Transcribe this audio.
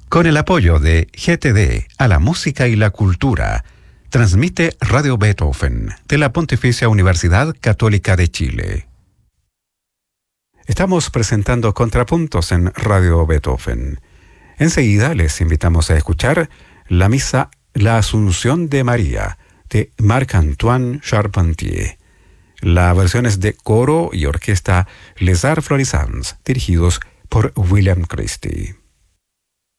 Con el apoyo de GTD a la música y la cultura, transmite Radio Beethoven de la Pontificia Universidad Católica de Chile. Estamos presentando Contrapuntos en Radio Beethoven. Enseguida les invitamos a escuchar la misa La Asunción de María de Marc-Antoine Charpentier. La versión es de coro y orquesta Les Arts Florissants, dirigidos por William Christie.